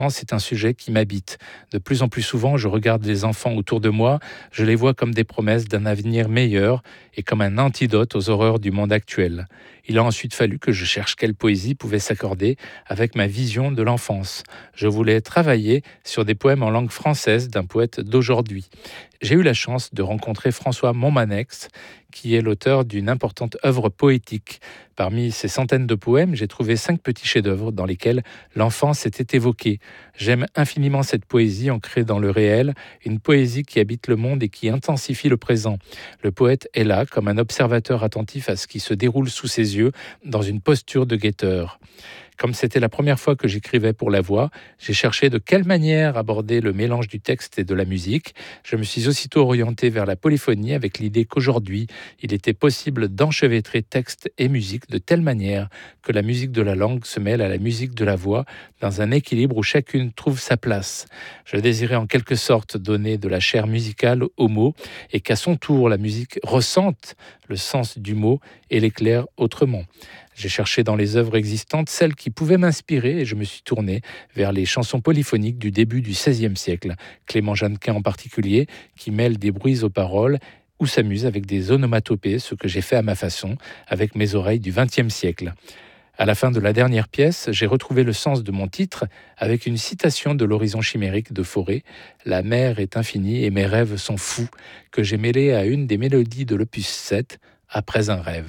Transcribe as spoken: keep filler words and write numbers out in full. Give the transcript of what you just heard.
C'est un sujet qui m'habite. De plus en plus souvent, je regarde les enfants autour de moi, je les vois comme des promesses d'un avenir meilleur et comme un antidote aux horreurs du monde actuel. Il a ensuite fallu que je cherche quelle poésie pouvait s'accorder avec ma vision de l'enfance. Je voulais travailler sur des poèmes en langue française d'un poète d'aujourd'hui. J'ai eu la chance de rencontrer François Montmanex, qui est l'auteur d'une importante œuvre poétique. Parmi ces centaines de poèmes, j'ai trouvé cinq petits chefs-d'œuvre dans lesquels l'enfance était évoquée. J'aime infiniment cette poésie ancrée dans le réel, une poésie qui habite le monde et qui intensifie le présent. Le poète est là comme un observateur attentif à ce qui se déroule sous ses yeux, dans une posture de guetteur. Comme c'était la première fois que j'écrivais pour la voix, j'ai cherché de quelle manière aborder le mélange du texte et de la musique. Je me suis aussitôt orienté vers la polyphonie avec l'idée qu'aujourd'hui, il était possible d'enchevêtrer texte et musique de telle manière que la musique de la langue se mêle à la musique de la voix dans un équilibre où chacune trouve sa place. Je désirais en quelque sorte donner de la chair musicale aux mots et qu'à son tour la musique ressente le sens du mot et l'éclaire autrement. J'ai cherché dans les œuvres existantes celles qui pouvaient m'inspirer et je me suis tourné vers les chansons polyphoniques du début du seizième siècle, Clément Jeannequin en particulier, qui mêle des bruits aux paroles ou s'amuse avec des onomatopées, ce que j'ai fait à ma façon avec mes oreilles du vingtième siècle. À la fin de la dernière pièce, j'ai retrouvé le sens de mon titre avec une citation de l'horizon chimérique de Fauré, « La mer est infinie et mes rêves sont fous », que j'ai mêlé à une des mélodies de l'opus sept, « Après un rêve ».